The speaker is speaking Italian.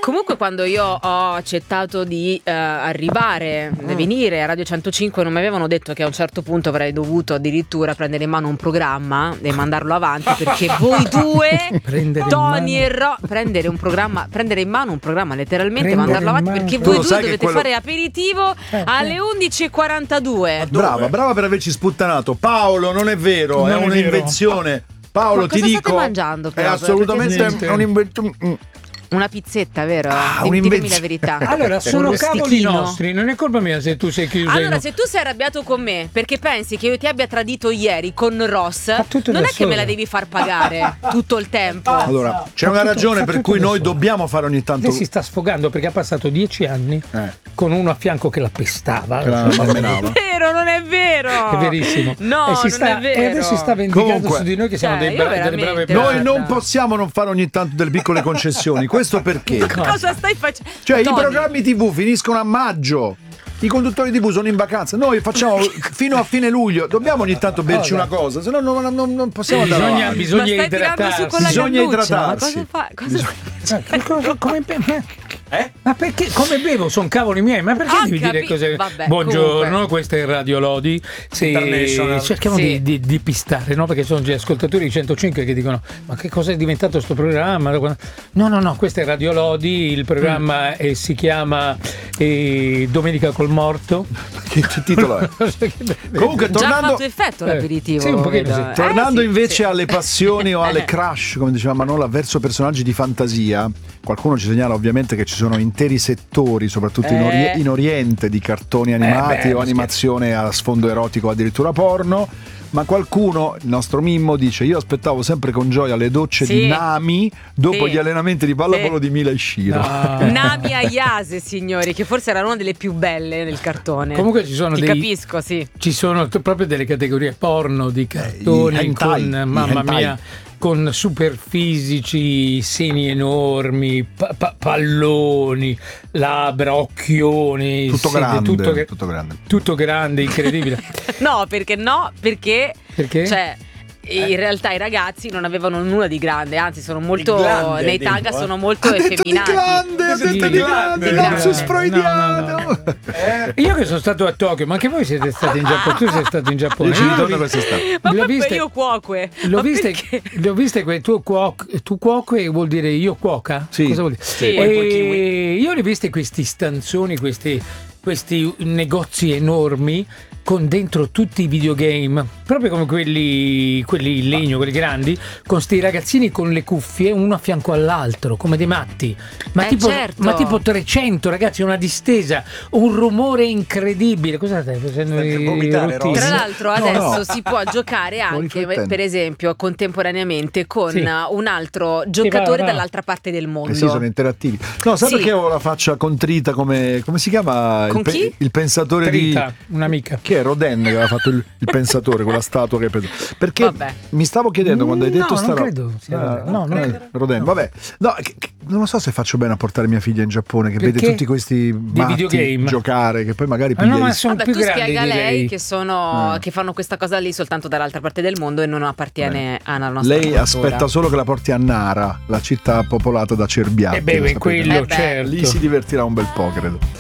Comunque quando io ho accettato di arrivare, venire a Radio 105, non mi avevano detto che a un certo punto avrei dovuto addirittura prendere in mano un programma e mandarlo avanti, perché voi due, Tony e prendere in mano un programma letteralmente, mandarlo avanti, perché voi due dovete fare aperitivo alle 11:42. Brava per averci sputtanato. Paolo, non è vero, è un'invenzione. Paolo, ma ti cosa dico, state mangiando, è assolutamente un'invenzione. Una pizzetta, vero? Dimmi la verità. Allora, sono cavoli nostri, non è colpa mia se tu sei chiuso. Allora, se tu sei arrabbiato con me perché pensi che io ti abbia tradito ieri con Ross, non è che me la devi far pagare tutto il tempo. Allora, c'è una ragione per cui noi dobbiamo fare ogni tanto. Lei si sta sfogando perché ha passato 10 anni con uno a fianco che la pestava. Non è vero, non è vero. È verissimo. No, non è vero. E adesso si sta vendicando su di noi che siamo delle brave. Noi non possiamo non fare ogni tanto delle piccole concessioni. Questo perché? Cosa stai facendo? Cioè, Tony, i programmi TV finiscono a maggio. I conduttori TV sono in vacanza. Noi facciamo fino a fine luglio. Dobbiamo ogni tanto berci una cosa, se no non possiamo andare avanti. Bisogna idratarsi. Bisogna idratarsi. Ma perché? Come bevo? Sono cavoli miei. Ma perché devi dire cose? Vabbè, buongiorno, comunque. Questa è Radio Lodi. Cerchiamo di pistare, no? Perché sono gli ascoltatori di 105 che dicono: ma che cosa è diventato sto programma? No, questa è Radio Lodi. Il programma si chiama Domenica col Morto. Che titolo è? Comunque, già ha fatto effetto l'aperitivo. Sì, un pochino sì. Tornando invece alle passioni o alle crush, come diceva Manola, verso personaggi di fantasia. Qualcuno ci segnala ovviamente che ci sono interi settori, soprattutto in Oriente, di cartoni animati o animazione a sfondo erotico, addirittura porno. Ma qualcuno, il nostro Mimmo, dice: io aspettavo sempre con gioia le docce di Nami dopo gli allenamenti di pallavolo di Mila e Shiro. Nami Ayase, signori, che forse era una delle più belle del cartone. Comunque ci sono capisco, sì. Ci sono proprio delle categorie porno di cartoni con mamma mia, con super fisici, seni enormi, palloni, labbra, occhioni, tutto grande, incredibile. Perché? Cioè, in realtà i ragazzi non avevano nulla di grande, anzi sono molto nei tanga sono molto effeminati. Di grande, lapsus freudiano. Io che sono stato a Tokyo, ma anche voi siete stati in Giappone. Tu sei stato in Giappone. Io cuoque. L'ho viste tu cuoque vuol dire io cuoca? Sì. Cosa vuol dire? Sì. Io li ho visti questi stanzoni, questi negozi enormi con dentro tutti i videogame, proprio come quelli in legno, quelli grandi, con sti ragazzini con le cuffie uno a fianco all'altro come dei matti, ma tipo 300 ragazzi, una distesa, un rumore incredibile. Cosa stai facendo? Tra l'altro adesso si può giocare anche per esempio contemporaneamente con un altro giocatore dall'altra parte del mondo. Sì, sono interattivi. No, sai perché ho la faccia contrita come si chiama? Il pensatore Trita, un'amica. Che è Rodin che aveva fatto il pensatore, quella statua che perché mi stavo chiedendo quando hai detto sta roba. Rodin, vabbè. No, non lo so se faccio bene a portare mia figlia in Giappone che vede tutti questi matti giocare, che poi magari ma sono più tu grandi spiega di lei che sono che fanno questa cosa lì soltanto dall'altra parte del mondo e non appartiene alla nostra cultura. Aspetta solo che la porti a Nara, la città popolata da cerbiatti. Quello certo. Lì si divertirà un bel po', credo.